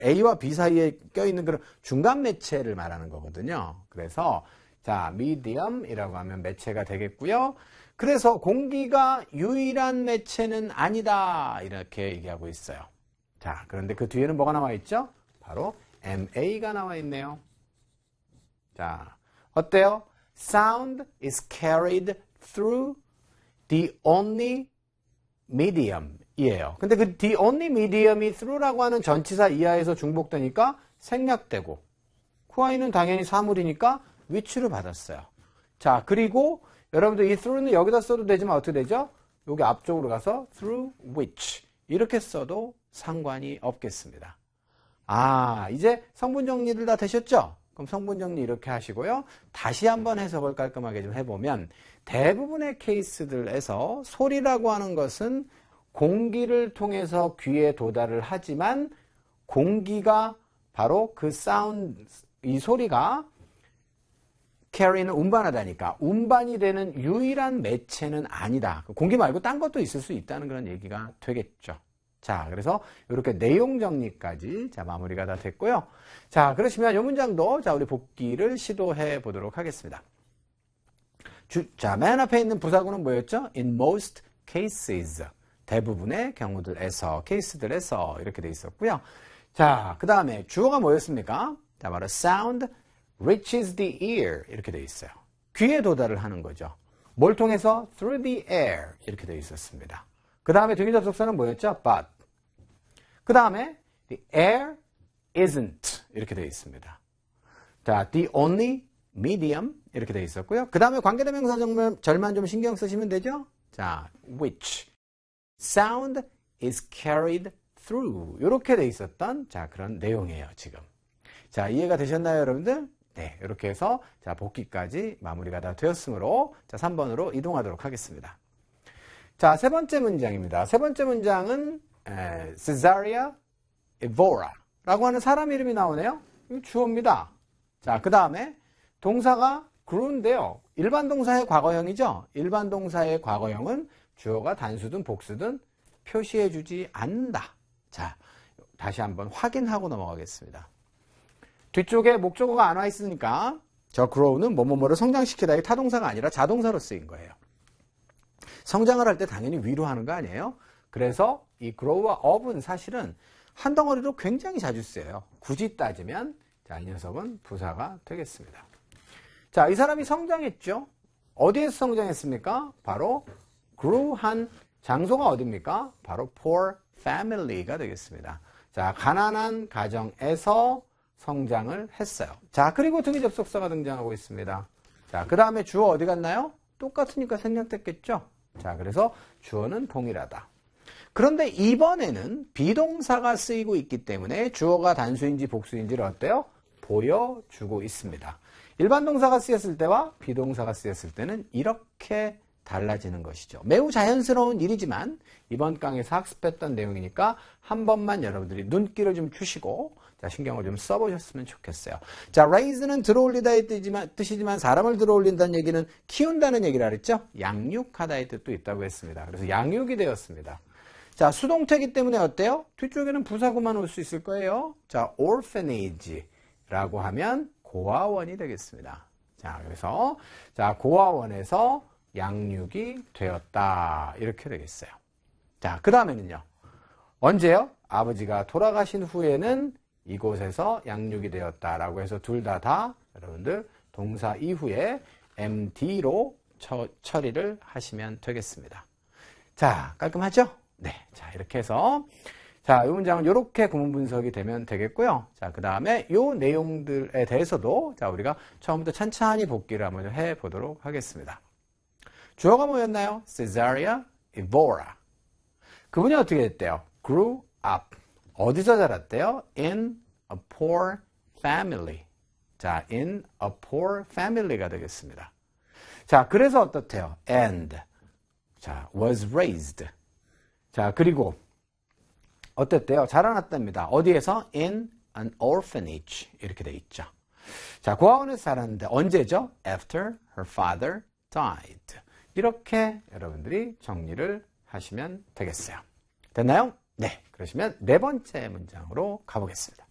A와 B 사이에 껴있는 그런 중간 매체를 말하는 거거든요. 그래서 자, medium이라고 하면 매체가 되겠고요. 그래서 공기가 유일한 매체는 아니다. 이렇게 얘기하고 있어요. 자, 그런데 그 뒤에는 뭐가 나와 있죠? 바로 MA가 나와 있네요. 자, 어때요? Sound is carried through the only medium 이에요. 근데 그 the only medium이 through라고 하는 전치사 이하에서 중복되니까 생략되고 그 아이는 당연히 사물이니까 which를 받았어요. 자, 그리고 여러분들 이 through는 여기다 써도 되지만 어떻게 되죠? 여기 앞쪽으로 가서 through which 이렇게 써도 상관이 없겠습니다. 아, 이제 성분 정리들 다 되셨죠? 그럼 성분 정리 이렇게 하시고요. 다시 한번 해석을 깔끔하게 좀 해보면 대부분의 케이스들에서 소리라고 하는 것은 공기를 통해서 귀에 도달을 하지만 공기가 바로 그 사운드, 이 소리가 carry는 운반하다니까 운반이 되는 유일한 매체는 아니다. 공기 말고 딴 것도 있을 수 있다는 그런 얘기가 되겠죠. 자, 그래서 이렇게 내용 정리까지 자, 마무리가 다 됐고요. 자, 그러시면 이 문장도 자, 우리 복기를 시도해 보도록 하겠습니다. 자, 맨 앞에 있는 부사구는 뭐였죠? In most cases. 대부분의 경우들에서, 케이스들에서 이렇게 돼 있었고요. 자, 그 다음에 주어가 뭐였습니까? 자, 바로 sound reaches the ear 이렇게 돼 있어요. 귀에 도달을 하는 거죠. 뭘 통해서? through the air 이렇게 돼 있었습니다. 그 다음에 등위 접속사는 뭐였죠? but. 그 다음에 the air isn't 이렇게 되어 있습니다. 자, the only medium 이렇게 되어 있었고요. 그 다음에 관계대명사 절만 좀 신경 쓰시면 되죠? 자, which sound is carried through 이렇게 되어 있었던 자, 그런 내용이에요, 지금. 자, 이해가 되셨나요, 여러분들? 네, 이렇게 해서 자, 복기까지 마무리가 다 되었으므로 자, 3번으로 이동하도록 하겠습니다. 자, 세 번째 문장입니다. 세 번째 문장은 Caesarea Evora라고 하는 사람 이름이 나오네요. 이거 주어입니다. 자, 그 다음에 동사가 grew인데요. 일반 동사의 과거형이죠. 일반 동사의 과거형은 주어가 단수든 복수든 표시해주지 않는다. 자, 다시 한번 확인하고 넘어가겠습니다. 뒤쪽에 목적어가 안 와 있으니까 저 grow는 뭐뭐뭐를 성장시키다의 타동사가 아니라 자동사로 쓰인 거예요. 성장을 할 때 당연히 위로 하는 거 아니에요? 그래서 이 grow와 up은 사실은 한 덩어리로 굉장히 자주 쓰여요. 굳이 따지면 자, 이 녀석은 부사가 되겠습니다. 자, 이 사람이 성장했죠? 어디에서 성장했습니까? 바로 grew한 장소가 어디입니까? 바로 poor family가 되겠습니다. 자, 가난한 가정에서 성장을 했어요. 자, 그리고 등위 접속사가 등장하고 있습니다. 자, 그 다음에 주어 어디 갔나요? 똑같으니까 생략됐겠죠? 자, 그래서 주어는 동일하다. 그런데 이번에는 비동사가 쓰이고 있기 때문에 주어가 단수인지 복수인지를 어때요? 보여주고 있습니다. 일반 동사가 쓰였을 때와 비동사가 쓰였을 때는 이렇게 달라지는 것이죠. 매우 자연스러운 일이지만 이번 강의에서 학습했던 내용이니까 한 번만 여러분들이 눈길을 좀 주시고 자, 신경을 좀 써보셨으면 좋겠어요. 자, raise는 들어올리다의 뜻이지만 사람을 들어올린다는 얘기는 키운다는 얘기를 하랬죠? 양육하다의 뜻도 있다고 했습니다. 그래서 양육이 되었습니다. 자, 수동태이기 때문에 어때요? 뒤쪽에는 부사구만 올 수 있을 거예요. 자, orphanage라고 하면 고아원이 되겠습니다. 자, 그래서 자, 고아원에서 양육이 되었다. 이렇게 되겠어요. 자, 그 다음에는요. 언제요? 아버지가 돌아가신 후에는 이곳에서 양육이 되었다라고 해서 둘 다 여러분들 동사 이후에 MD로 처리를 하시면 되겠습니다. 자, 깔끔하죠? 네. 자, 이렇게 해서 자, 이 문장은 이렇게 구문 분석이 되면 되겠고요. 자, 그 다음에 이 내용들에 대해서도 자, 우리가 처음부터 천천히 복기를 한번 해 보도록 하겠습니다. 주어가 뭐였나요? Caesarea Evora. 그분이 어떻게 됐대요? Grew up. 어디서 자랐대요? In a poor family. 자, in a poor family가 되겠습니다. 자, 그래서 어떻대요? And. 자, was raised. 자, 그리고 어땠대요? 자라났답니다. 어디에서? In an orphanage. 이렇게 돼 있죠. 자, 고아원에서 자랐는데 언제죠? After her father died. 이렇게 여러분들이 정리를 하시면 되겠어요. 됐나요? 네. 그러시면 네 번째 문장으로 가보겠습니다.